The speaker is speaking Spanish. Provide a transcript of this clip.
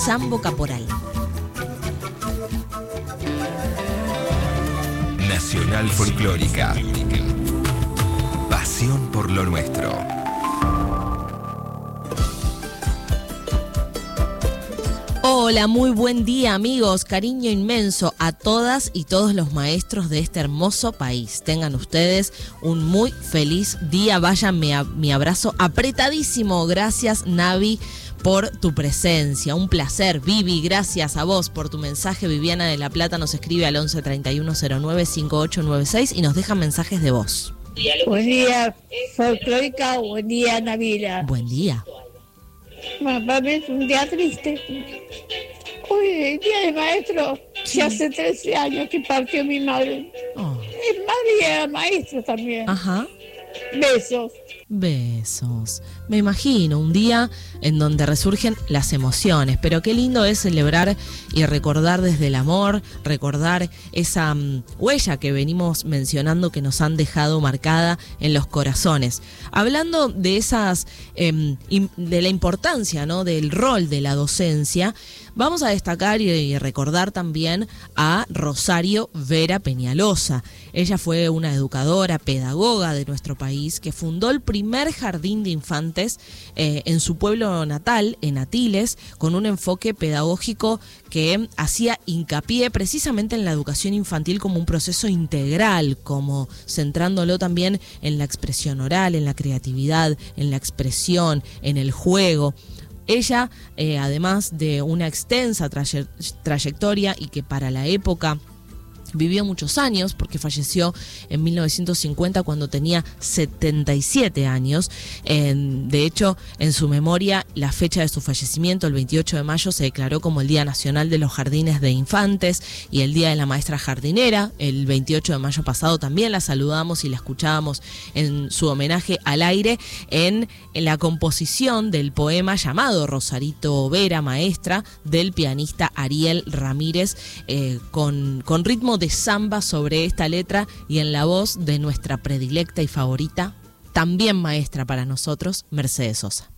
Sambo Caporal. Nacional Folclórica. Pasión por lo nuestro. Hola, muy buen día, amigos. Cariño inmenso a todas y todos los maestros de este hermoso país. Tengan ustedes un muy feliz día. Vayan mi abrazo apretadísimo. Gracias, Navi, por tu presencia. Un placer. Vivi, gracias a vos por tu mensaje. Viviana de La Plata nos escribe al 11 31 09 5896 y nos deja mensajes de voz. Buen día, Folclórica. Buen día, Navila. Buen día. Bueno, para mí es un día triste. Hoy, el día del maestro, sí. Hace 13 años que partió mi madre. Oh. Mi madre era maestra también. Ajá. Besos. Besos. Me imagino un día en donde resurgen las emociones, pero qué lindo es celebrar y recordar desde el amor, recordar esa huella que venimos mencionando que nos han dejado marcada en los corazones. Hablando de esas, de la importancia, ¿no?, del rol de la docencia, vamos a destacar y recordar también a Rosario Vera Peñalosa. Ella fue una educadora, pedagoga de nuestro país que fundó el primer jardín de infantes en su pueblo natal, en Atiles, con un enfoque pedagógico que hacía hincapié precisamente en la educación infantil como un proceso integral, como centrándolo también en la expresión oral, en la creatividad, en la expresión, en el juego. Ella, además de una extensa trayectoria y que para la época vivió muchos años, porque falleció en 1950 cuando tenía 77 años. De hecho, en su memoria, la fecha de su fallecimiento, el 28 de mayo, se declaró como el Día Nacional de los Jardines de Infantes y el Día de la Maestra Jardinera. El 28 de mayo pasado también la saludamos y la escuchábamos en su homenaje al aire en la composición del poema llamado Rosarito Vera, Maestra, del pianista Ariel Ramírez, con ritmo de samba sobre esta letra y en la voz de nuestra predilecta y favorita, también maestra para nosotros, Mercedes Sosa.